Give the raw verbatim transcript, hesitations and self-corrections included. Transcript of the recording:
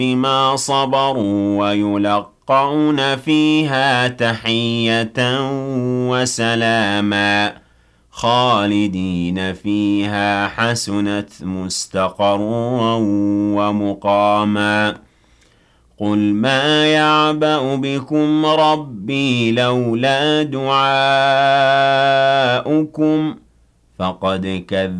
بما صبروا ويلقون فيها تحية وسلاما خالدين فيها حسنت مستقرا ومقاما قل ما يعبأ بكم ربي لولا دعاؤكم فقد كذبتم